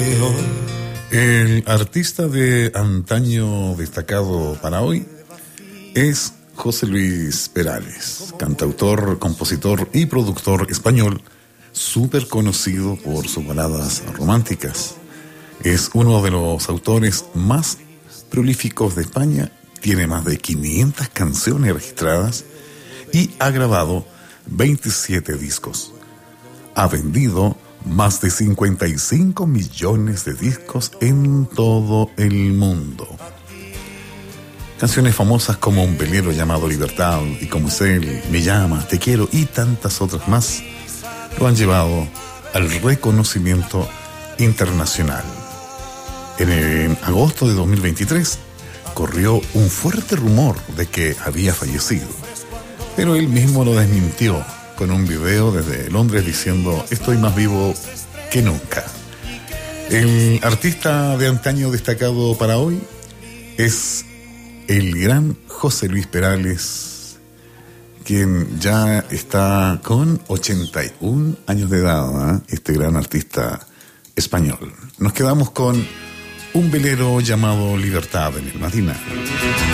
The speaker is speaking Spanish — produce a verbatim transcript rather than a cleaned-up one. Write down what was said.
El artista de antaño destacado para hoy es José Luis Perales, cantautor, compositor y productor español, súper conocido por sus baladas románticas. Es uno de los autores más prolíficos de España, tiene más de quinientas canciones registradas y ha grabado veintisiete discos. Ha vendido más de cincuenta y cinco millones de discos en todo el mundo. Canciones famosas como Un velero llamado Libertad y Como es él, Me llamas, Te quiero y tantas otras más lo han llevado al reconocimiento internacional. En agosto de dos mil veintitrés corrió un fuerte rumor de que había fallecido, pero él mismo lo desmintió con un video desde Londres diciendo: estoy más vivo que nunca. El artista de antaño destacado para hoy es el gran José Luis Perales, quien ya está con ochenta y un años de edad, ¿eh? Este gran artista español. Nos quedamos con Un velero llamado Libertad en el matinal.